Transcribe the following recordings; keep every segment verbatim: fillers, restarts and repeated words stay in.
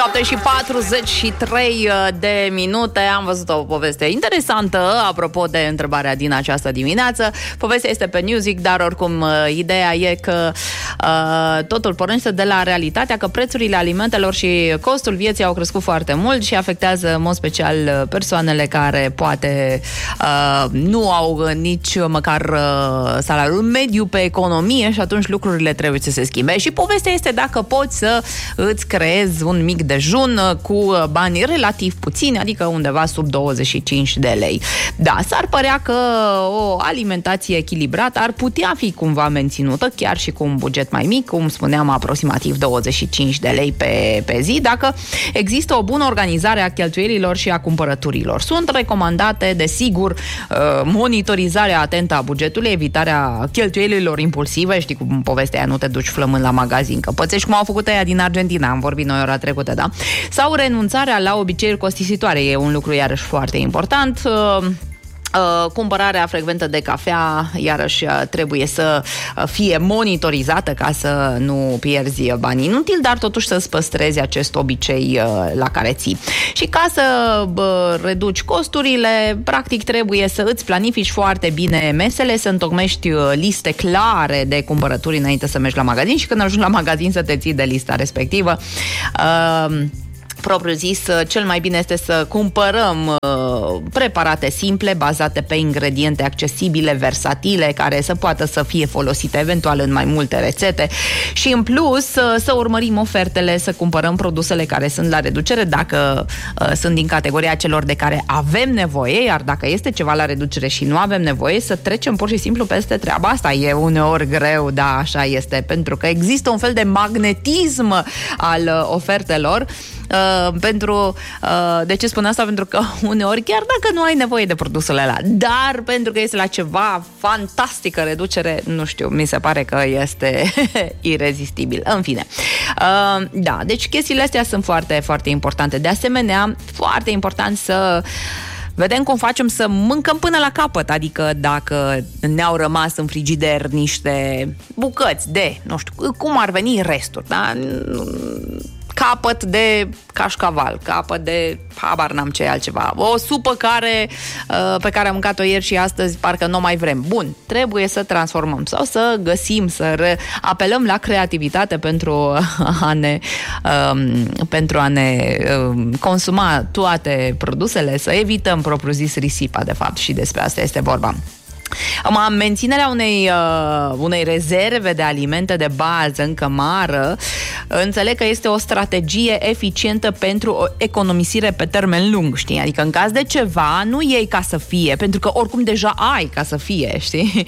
șapte și patruzeci și trei de minute. Am văzut o poveste interesantă apropo de întrebarea din această dimineață. Povestea este pe Newsweek, dar oricum ideea e că uh, totul pornește de la realitatea că prețurile alimentelor și costul vieții au crescut foarte mult și afectează în mod special persoanele care poate uh, nu au nici măcar uh, salariul mediu pe economie și atunci lucrurile trebuie să se schimbe. Și povestea este dacă poți să îți creezi un mic dejun cu bani relativ puțini, adică undeva sub douăzeci și cinci de lei. Da, s-ar părea că o alimentație echilibrată ar putea fi cumva menținută, chiar și cu un buget mai mic, cum spuneam, aproximativ douăzeci și cinci de lei pe, pe zi, dacă există o bună organizare a cheltuielilor și a cumpărăturilor. Sunt recomandate, desigur, monitorizarea atentă a bugetului, evitarea cheltuielilor impulsive, știi cum povestea aia, nu te duci flămând la magazin, că pățești cum au făcut aia din Argentina, am vorbit noi ora trecută, da? Sau renunțarea la obiceiuri costisitoare, e un lucru iarăși foarte important. Uh, cumpărarea frecventă de cafea, iarăși trebuie să fie monitorizată ca să nu pierzi bani inutil, dar totuși să-ți păstrezi acest obicei uh, la care ții. Și ca să uh, reduci costurile, practic trebuie să îți planifici foarte bine mesele, să întocmești liste clare de cumpărături înainte să mergi la magazin și când ajungi la magazin să te ții de lista respectivă. Uh, Propriu zis, cel mai bine este să cumpărăm uh, preparate simple, bazate pe ingrediente accesibile, versatile, care să poată să fie folosite eventual în mai multe rețete și în plus uh, să urmărim ofertele, să cumpărăm produsele care sunt la reducere dacă uh, sunt din categoria celor de care avem nevoie, iar dacă este ceva la reducere și nu avem nevoie, să trecem pur și simplu peste treaba asta. E uneori greu, da, așa este, pentru că există un fel de magnetism al uh, ofertelor. Uh, pentru, uh, de ce spun asta? Pentru că uneori, chiar dacă nu ai nevoie de produsele alea, dar pentru că este la ceva fantastică reducere, nu știu, mi se pare că este irezistibil. În fine. Uh, da, deci chestiile astea sunt foarte, foarte importante. De asemenea, foarte important să vedem cum facem să mâncăm până la capăt, adică dacă ne-au rămas în frigider niște bucăți de, nu știu, cum ar veni resturi, da? Capăt de cașcaval, capăt de habar n-am ce altceva, o supă care, pe care am mâncat-o ieri și astăzi parcă nu mai vrem. Bun, trebuie să transformăm sau să găsim, să re- apelăm la creativitate pentru a ne, um, pentru a ne um, consuma toate produsele, să evităm propriu-zis risipa, de fapt, și despre asta este vorba. Menținerea unei, uh, unei rezerve de alimente de bază în cămară, înțeleg că este o strategie eficientă pentru o economisire pe termen lung, știi? Adică în caz de ceva, nu iei ca să fie, pentru că oricum deja ai ca să fie, știi?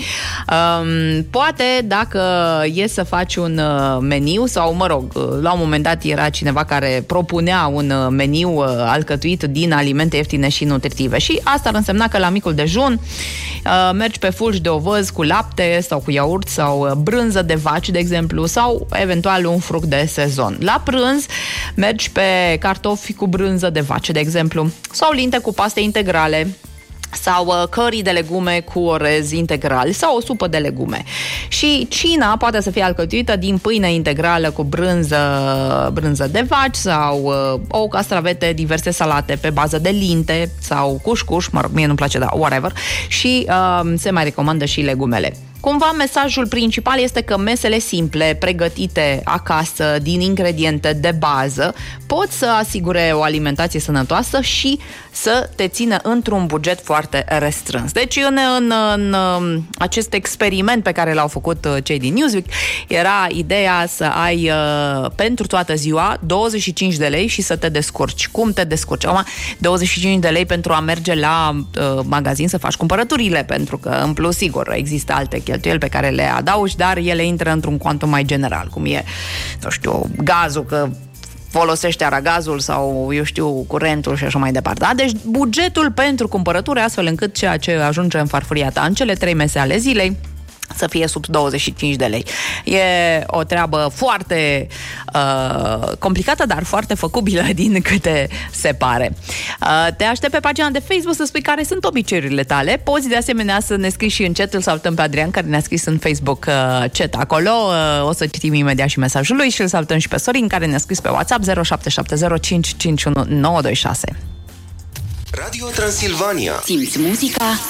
Um, poate dacă e să faci un meniu sau, mă rog, la un moment dat era cineva care propunea un meniu alcătuit din alimente ieftine și nutritive și asta ar însemna că la micul dejun uh, mergi pe fulgi de ovăz cu lapte sau cu iaurt sau brânză de vaci, de exemplu, sau eventual un fruct de sezon. La prânz mergi pe cartofi cu brânză de vaci, de exemplu, sau linte cu paste integrale, sau uh, curry de legume cu orez integral sau o supă de legume. Și cina poate să fie alcătuită din pâine integrală cu brânză, brânză de vaci sau uh, ou, castravete, diverse salate pe bază de linte sau cușcuș, mă rog, mie nu-mi place, dar whatever, și uh, se mai recomandă și legumele. Cumva mesajul principal este că mesele simple, pregătite acasă, din ingrediente de bază, pot să asigure o alimentație sănătoasă și să te țină într-un buget foarte restrâns. Deci în, în, în acest experiment pe care l-au făcut cei din Newsweek era ideea să ai uh, pentru toată ziua douăzeci și cinci de lei și să te descurci. Cum te descurci? Acum, douăzeci și cinci de lei pentru a merge la uh, magazin să faci cumpărăturile, pentru că în plus, sigur, există alte cheltuieli pe care le adaugi, dar ele intră într-un cuantum mai general, cum e, nu știu, gazul, că folosește aragazul sau, eu știu, curentul și așa mai departe. Da? Deci bugetul pentru cumpărături, astfel încât ceea ce ajunge în farfuria ta în cele trei mese ale zilei să fie sub douăzeci și cinci de lei. E o treabă foarte uh, complicată, dar foarte făcubilă din câte se pare. Uh, te aștept pe pagina de Facebook să spui care sunt obiceiurile tale. Poți de asemenea să ne scrii și în chat, îl salutăm pe Adrian care ne-a scris în Facebook uh, chat acolo. Uh, o să citim imediat și mesajul lui și îl salutăm și pe Sorin care ne-a scris pe WhatsApp zero șapte șapte zero cinci cinci unu nouă doi șase. Radio Transilvania. Simți muzica